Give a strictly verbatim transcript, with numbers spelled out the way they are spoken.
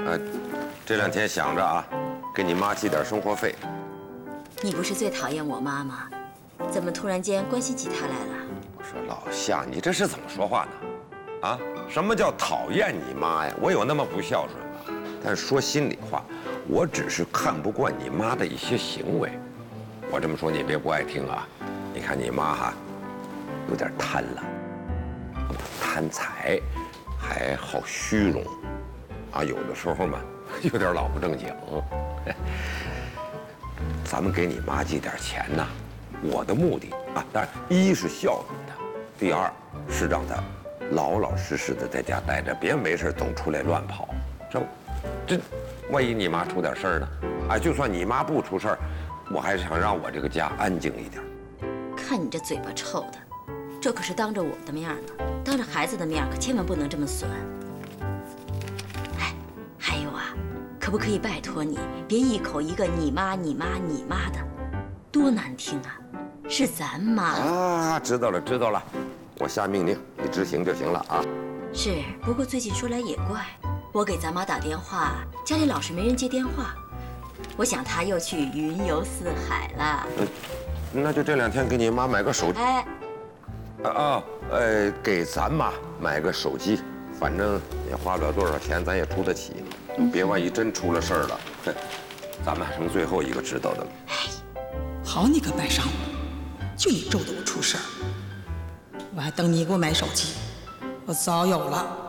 呃，这两天想着啊，给你妈寄点生活费。 你不是最讨厌我妈吗？怎么突然间关心起她来了？ 我说老夏，你这是怎么说话呢？啊，什么叫讨厌你妈呀？我有那么不孝顺吗？但是说心里话，我只是看不惯你妈的一些行为。我这么说你别不爱听啊。你看你妈哈，有点贪了，贪财，还好虚荣，啊，有的时候嘛，有点老不正经。咱们给你妈寄点钱呐，我的目的啊，当然一是孝顺她，第二是让她老老实实的在家待着，别没事总出来乱跑，是不？这万一你妈出点事儿呢？啊，就算你妈不出事儿，我还是想让我这个家安静一点。 看你这嘴巴臭的，这可是当着我的面呢，当着孩子的面可千万不能这么损。哎，还有啊，可不可以拜托你，别一口一个你妈你妈你妈的，多难听啊！是咱妈啊，知道了知道了，我下命令，你执行就行了啊。 是，不过最近说来也怪，我给咱妈打电话，家里老是没人接电话，我想她又去云游四海了。 嗯，那就这两天给你妈买个手机。 哎， 啊啊，呃，给咱妈买个手机，反正也花不了多少钱，咱也出得起。别万一真出了事儿了，哼，咱们还成最后一个知道的了。 好你个白上午，就你咒得我出事儿，我还等你给我买手机，我早有了。